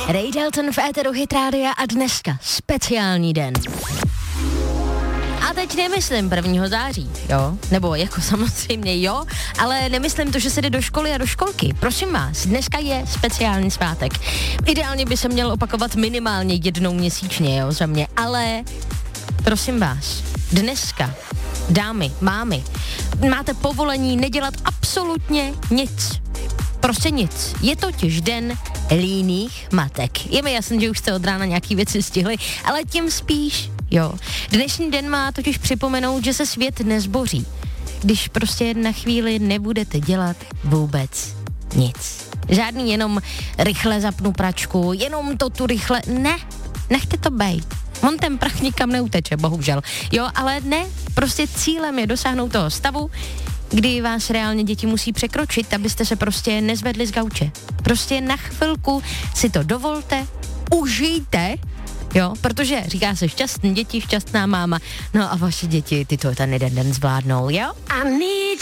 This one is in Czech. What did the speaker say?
Ray Dalton v éteru Hit Rádia a dneska speciální den. A teď nemyslím 1. září, jo? Nebo jako samozřejmě jo, ale nemyslím to, že se jde do školy a do školky. Prosím vás, dneska je speciální svátek. Ideálně by se měl opakovat minimálně jednou měsíčně, jo, za mě, ale prosím vás, dneska, dámy, mámy, máte povolení nedělat absolutně nic. Prostě nic. Je totiž den líných matek. Je mi jasný, že už jste od rána nějaký věci stihli, ale tím spíš, jo. Dnešní den má totiž připomenout, že se svět nezboří, když prostě na chvíli nebudete dělat vůbec nic. Žádný jenom rychle zapnu pračku, jenom to tu rychle, ne, nechte to bejt. On ten prach nikam neuteče, bohužel. Jo, ale ne, prostě cílem je dosáhnout toho stavu, kdy vás reálně děti musí překročit, abyste se prostě nezvedli z gauče. Prostě na chvilku si to dovolte, užijte, jo, protože říká se šťastný děti, šťastná máma, no a vaše děti, ty to ten jeden den zvládnou, jo?